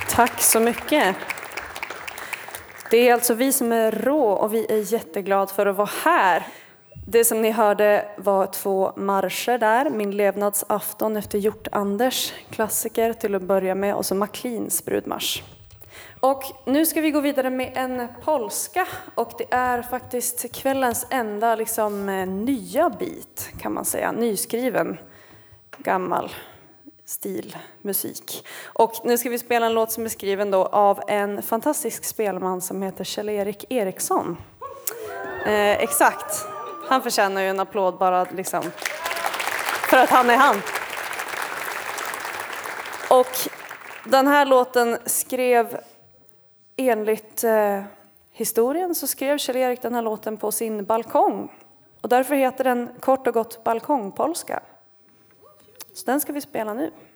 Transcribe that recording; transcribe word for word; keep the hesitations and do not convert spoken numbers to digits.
Tack så mycket. Det är alltså vi som är Rå och vi är jätteglada för att vara här. Det som ni hörde var två marscher där. Min levnadsafton efter Hjort-Anders, klassiker till att börja med, och så McLeans brudmarsch. Och nu ska vi gå vidare med en polska, och det är faktiskt kvällens enda liksom, nya bit, kan man säga. Nyskriven, gammal stilmusik. Och nu ska vi spela en låt som är skriven då av en fantastisk spelman som heter Kjell-Erik Eriksson. Eh, exakt. Han förtjänar ju en applåd bara liksom för att han är han. Och den här låten skrev, enligt eh, historien, så skrev Kjell-Erik den här låten på sin balkong. Och därför heter den kort och gott balkongpolska. Så den ska vi spela nu.